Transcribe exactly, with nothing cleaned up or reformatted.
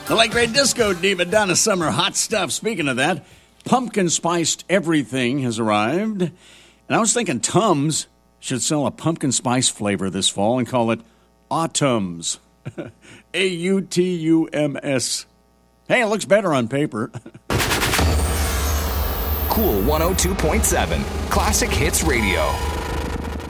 The late great disco diva Donna Summer, hot stuff. Speaking of that, pumpkin spiced everything has arrived. And I was thinking Tums should sell a pumpkin spice flavor this fall and call it Autumns. A U T U M S. Hey, it looks better on paper. Cool one oh two point seven, Classic Hits Radio.